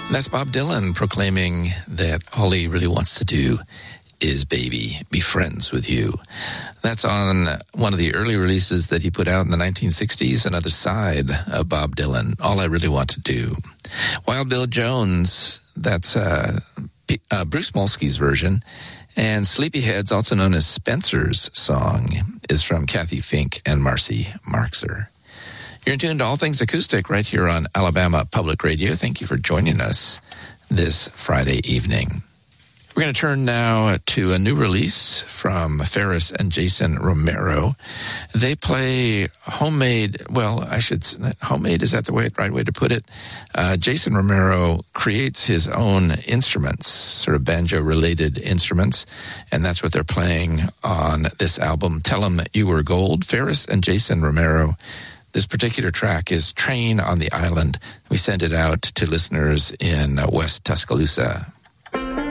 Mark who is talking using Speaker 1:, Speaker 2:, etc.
Speaker 1: That's Bob Dylan proclaiming that all he really wants to do is, baby, be friends with you. That's on one of the early releases that he put out in the 1960s, Another Side of Bob Dylan, All I Really Want to Do. Wild Bill Jones, that's Bruce Molsky's version. And Sleepyheads, also known as Spencer's song, is from Kathy Fink and Marcy Marxer. You're in tune to All Things Acoustic right here on Alabama Public Radio. Thank you for joining us this Friday evening. We're going to turn now to a new release from Ferris and Jason Romero. They play homemade, homemade, is that the right way to put it? Jason Romero creates his own instruments, sort of banjo-related instruments, and that's what they're playing on this album, Tell 'Em You Were Gold. Ferris and Jason Romero. This particular track is Train on the Island. We send it out to listeners in West Tuscaloosa.